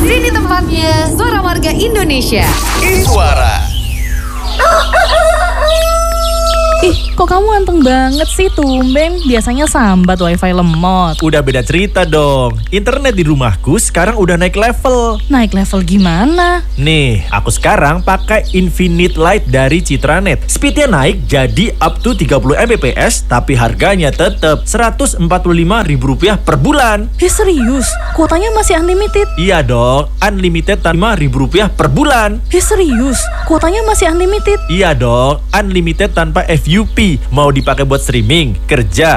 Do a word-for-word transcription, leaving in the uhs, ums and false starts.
Sini tempatnya, Suara Warga Indonesia. Suara. Ih, kok kamu anteng banget sih, tumben. Biasanya sambat wifi lemot. Udah beda cerita dong. Internet di rumahku sekarang udah naik level. Naik level gimana? Nih, aku sekarang pakai Infinite Light dari Citranet. Speednya naik jadi up to tiga puluh megabit per second, tapi harganya tetap seratus empat puluh lima ribu rupiah per bulan. Eh serius? Kuotanya masih unlimited? Iya dong, unlimited lima ribu rupiah per bulan. Eh serius? Kuotanya masih unlimited? Iya dong, unlimited tanpa F U P. Mau dipakai buat streaming, kerja,